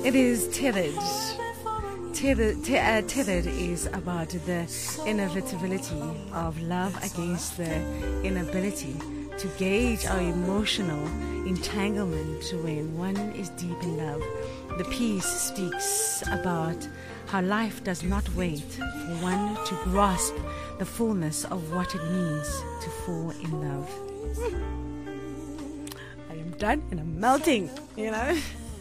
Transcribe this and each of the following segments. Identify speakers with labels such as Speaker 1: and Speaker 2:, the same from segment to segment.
Speaker 1: It is Tethered. Tethered is about the inevitability of love against the inability to gauge our emotional entanglement when one is deep in love. The piece speaks about how life does not wait for one to grasp the fullness of what it means to fall in love. I am done and I'm melting, you know.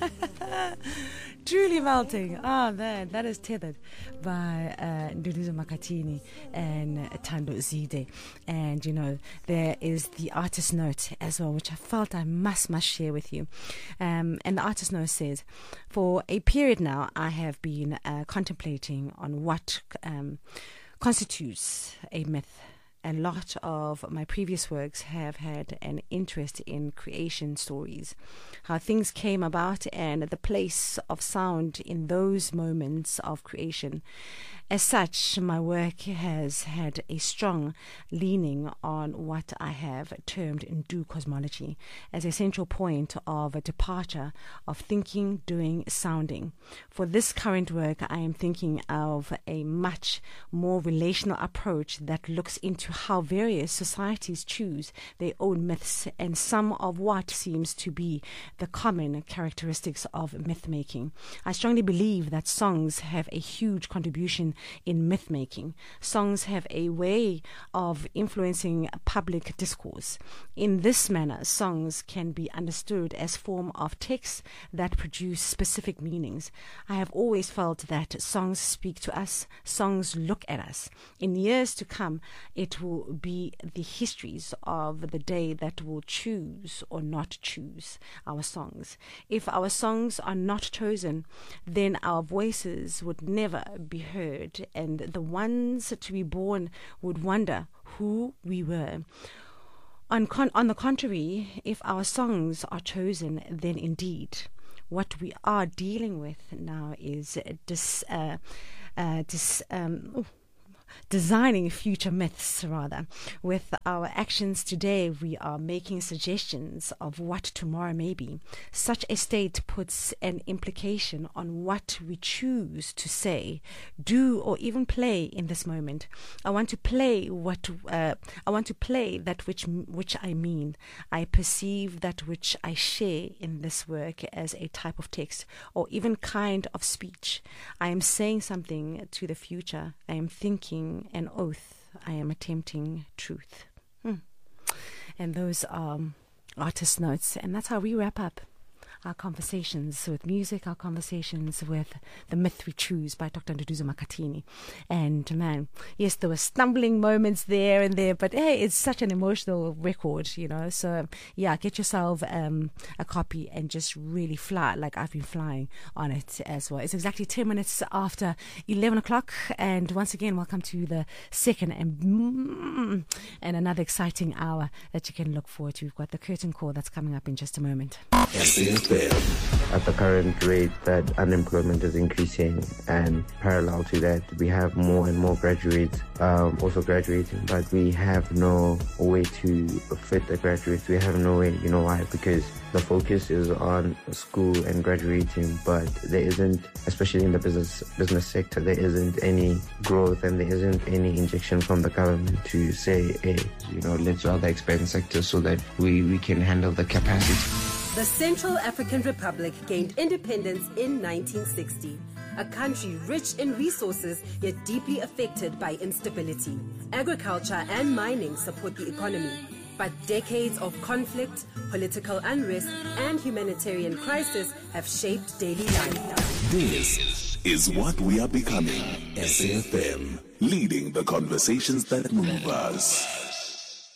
Speaker 1: Truly melting. Oh man, that is Tethered by Nduduzo Makhathini and Thando Zide. And you know, there is the artist note as well, which I felt I must share with you. And the artist note says, for a period now, I have been contemplating on what constitutes a myth. A lot of my previous works have had an interest in creation stories, how things came about and the place of sound in those moments of creation. As such, my work has had a strong leaning on what I have termed Ndu cosmology as a central point of a departure of thinking, doing, sounding. For this current work, I am thinking of a much more relational approach that looks into how various societies choose their own myths and some of what seems to be the common characteristics of myth making. I strongly believe that songs have a huge contribution in myth making. Songs have a way of influencing public discourse. In this manner, songs can be understood as form of texts that produce specific meanings. I have always felt that songs speak to us, songs look at us. In years to come, it will be the histories of the day that will choose or not choose our songs. If our songs are not chosen, then our voices would never be heard, and the ones to be born would wonder who we were. On the contrary, if our songs are chosen, then indeed what we are dealing with now is designing future myths, rather. With our actions today, we are making suggestions of what tomorrow may be. Such a state puts an implication on what we choose to say, do, or even play in this moment. I want to play that which I mean. I perceive that which I share in this work as a type of text, or even kind of speech. I am saying something to the future. I am thinking an oath. I am attempting truth. And those are artist notes, and that's how we wrap up our conversations with music, our conversations with The Myth We Choose by Dr. Nduduzo Makhathini. And man, yes, there were stumbling moments there and there, but hey, it's such an emotional record, you know. So yeah, get yourself a copy and just really fly like I've been flying on it as well. It's exactly 10 minutes after 11 o'clock, and once again, welcome to the second and another exciting hour that you can look forward to. We've got the curtain call that's coming up in just a moment.
Speaker 2: At the current rate that unemployment is increasing, and parallel to that, we have more and more graduates also graduating, but we have no way to fit the graduates. We have no way, you know why? Because the focus is on school and graduating, but there isn't, especially in the business sector, there isn't any growth and there isn't any injection from the government to say, hey, you know, let's rather expand the sector so that we can handle the capacity.
Speaker 3: The Central African Republic gained independence in 1960, a country rich in resources yet deeply affected by instability. Agriculture and mining support the economy, but decades of conflict, political unrest, and humanitarian crisis have shaped daily life.
Speaker 4: This is what we are becoming. SAFM, leading the conversations that move us.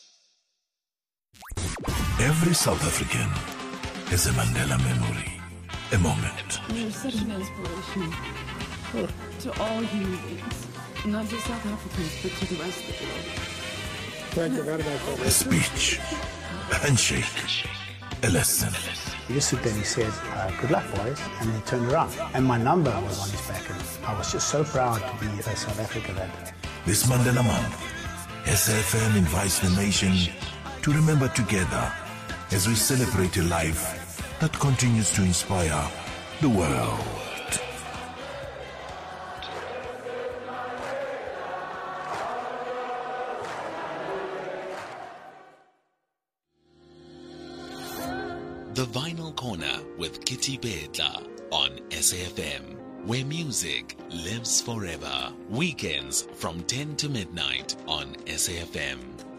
Speaker 4: Every South African is a Mandela memory, a moment.
Speaker 5: You're such an inspiration to all human beings, not just South Africans, but to the rest of the world.
Speaker 6: Thank you very much.
Speaker 4: A speech, a handshake, a lesson.
Speaker 6: He just stood there and he said, good luck, boys, and then he turned around. And my number was on his back, and I was just so proud to be a South African that.
Speaker 4: This Mandela Month, SAFM invites the nation to remember together as we celebrate a life that continues to inspire, the world. The Vinyl Corner with Kitty Bedla on SAFM, where music lives forever. Weekends from 10 to midnight on SAFM.